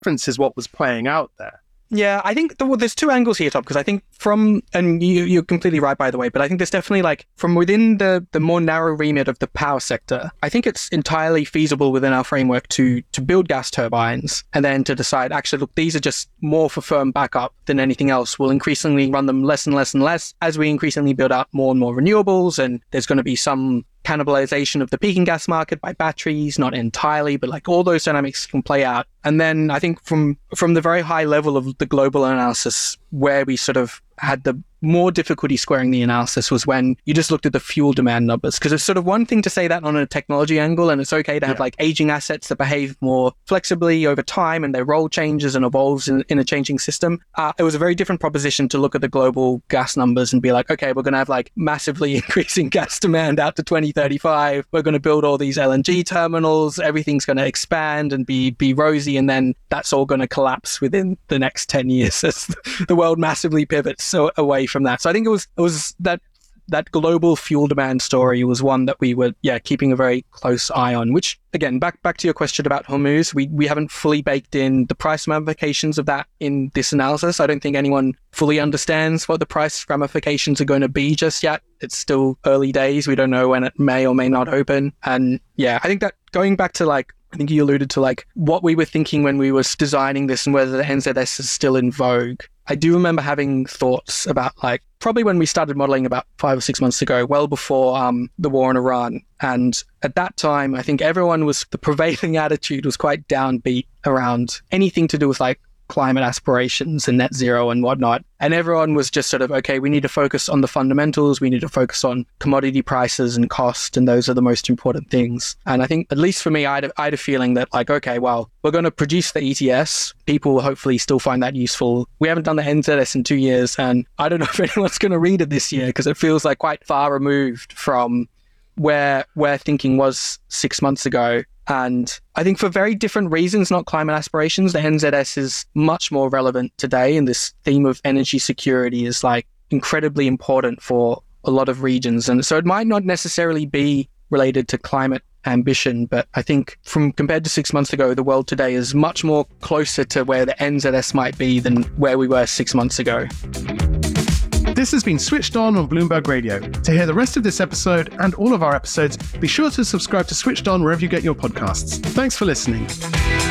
difference is what was playing out there. Yeah, I think there's two angles here, Tom, because I think and you're completely right, by the way, but I think there's definitely like from within the more narrow remit of the power sector, I think it's entirely feasible within our framework to build gas turbines and then to decide, actually, look, these are just more for firm backup than anything else. We'll increasingly run them less and less and less as we increasingly build out more and more renewables, and there's going to be some cannibalization of the peaking gas market by batteries, not entirely, but like all those dynamics can play out. And then I think from the very high level of the global analysis, where we sort of had the more difficulty squaring the analysis was when you just looked at the fuel demand numbers. Because it's sort of one thing to say that on a technology angle, and it's okay to have like aging assets that behave more flexibly over time and their role changes and evolves in a changing system. It was a very different proposition to look at the global gas numbers and be like, okay, we're going to have like massively increasing gas demand out to 2035. We're going to build all these LNG terminals. Everything's going to expand and be rosy. And then that's all going to collapse within the next 10 years as the world massively pivots away from that. So I think it was that global fuel demand story was one that we were keeping a very close eye on, which again, back to your question about Hormuz, we haven't fully baked in the price ramifications of that in this analysis. I don't think anyone fully understands what the price ramifications are going to be just yet. It's still early days. We don't know when it may or may not open. And I think that going back to like, I think you alluded to like what we were thinking when we were designing this and whether the NZS is still in vogue. I do remember having thoughts about like probably when we started modeling about 5 or 6 months ago, well before the war in Iran. And at that time, I think the prevailing attitude was quite downbeat around anything to do with like climate aspirations and net zero and whatnot. And everyone was just sort of, okay, we need to focus on the fundamentals. We need to focus on commodity prices and cost. And those are the most important things. And I think, at least for me, I had a feeling that like, okay, well, we're going to produce the ETS. People will hopefully still find that useful. We haven't done the NZS in 2 years. And I don't know if anyone's going to read it this year because it feels like quite far removed from where thinking was 6 months ago. And I think for very different reasons, not climate aspirations, the NZS is much more relevant today. And this theme of energy security is like incredibly important for a lot of regions. And so it might not necessarily be related to climate ambition, but I think compared to 6 months ago, the world today is much more closer to where the NZS might be than where we were 6 months ago. This has been Switched On Bloomberg Radio. To hear the rest of this episode and all of our episodes, be sure to subscribe to Switched On wherever you get your podcasts. Thanks for listening.